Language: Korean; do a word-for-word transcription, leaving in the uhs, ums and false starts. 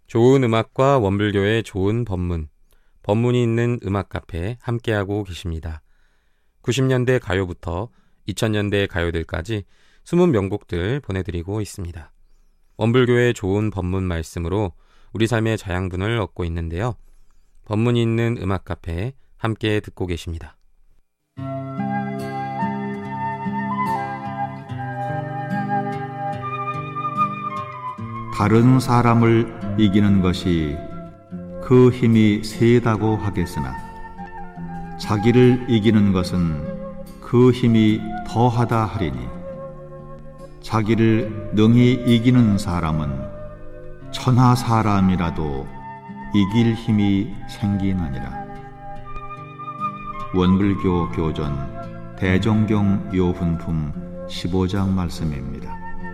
좋은 음악과 원불교의 좋은 법문, 법문이 있는 음악 카페 함께하고 계십니다. 구십 년대 가요부터 이천 년대 가요들까지 숨은 명곡들 보내드리고 있습니다. 원불교의 좋은 법문 말씀으로 우리 삶의 자양분을 얻고 있는데요. 법문이 있는 음악 카페 함께 듣고 계십니다. 다른 사람을 이기는 것이 그 힘이 세다고 하겠으나 자기를 이기는 것은 그 힘이 더하다 하리니 자기를 능히 이기는 사람은 천하 사람이라도 이길 힘이 생기느니라. 원불교 교전 대종경 요훈품 십오 장 말씀입니다.